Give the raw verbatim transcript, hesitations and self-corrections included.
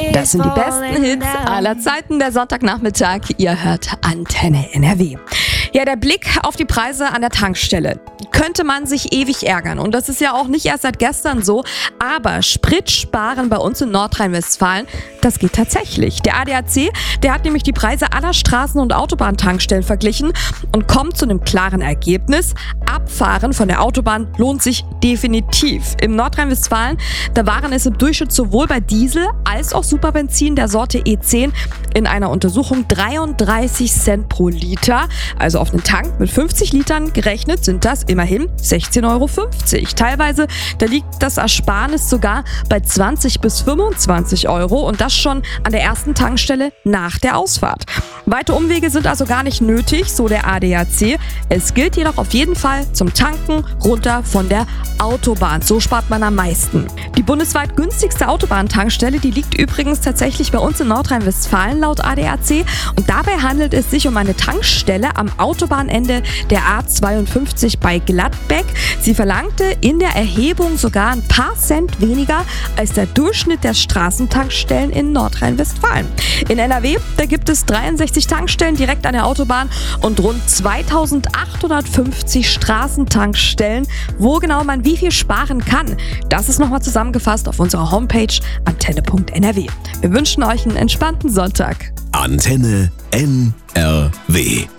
Das sind die besten Hits aller Zeiten, der Sonntagnachmittag. Ihr hört Antenne N R W. Ja, der Blick auf die Preise an der Tankstelle. Könnte man sich ewig ärgern. Und das ist ja auch nicht erst seit gestern so. Aber Sprit sparen bei uns in Nordrhein-Westfalen, das geht tatsächlich. Der A D A C, der hat nämlich die Preise aller Straßen- und Autobahntankstellen verglichen und kommt zu einem klaren Ergebnis. Abfahren von der Autobahn lohnt sich definitiv. Im Nordrhein-Westfalen, da waren es im Durchschnitt sowohl bei Diesel als auch Superbenzin der Sorte E zehn in einer Untersuchung dreiunddreißig Cent pro Liter. Also auf einen Tank mit fünfzig Litern gerechnet sind das immerhin sechzehn Euro fünfzig. Teilweise, da liegt das Ersparnis sogar bei zwanzig bis fünfundzwanzig Euro und das schon an der ersten Tankstelle nach der Ausfahrt. Weite Umwege sind also gar nicht nötig, so der A D A C. Es gilt jedoch auf jeden Fall zum Tanken runter von der Autobahn. So spart man am meisten. Die bundesweit günstigste Autobahntankstelle, die liegt übrigens tatsächlich bei uns in Nordrhein-Westfalen laut A D A C. Und dabei handelt es sich um eine Tankstelle am Autobahnende der A zweiundfünfzig bei Gladbeck. Sie verlangte in der Erhebung sogar ein paar Cent weniger als der Durchschnitt der Straßentankstellen in Nordrhein-Westfalen. In N R W, da gibt es dreiundsechzig Tankstellen direkt an der Autobahn und rund zweitausendachthundertfünfzig Straßentankstellen. Wo genau man wie viel sparen kann, das ist nochmal zusammengefasst auf unserer Homepage antenne punkt n r w. Wir wünschen euch einen entspannten Sonntag. Antenne N R W